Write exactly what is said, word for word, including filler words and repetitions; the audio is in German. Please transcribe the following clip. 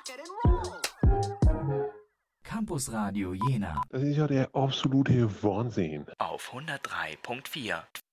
Campus Radio Jena. Das ist ja der absolute Wahnsinn. Auf hundertdrei Komma vier.